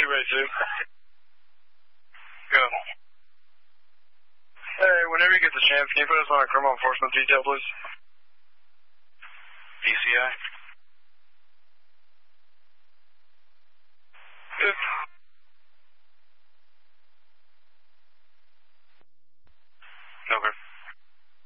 ready to. Go. Hey, whenever you get the chance, can you put us on a criminal enforcement detail, please? DCI?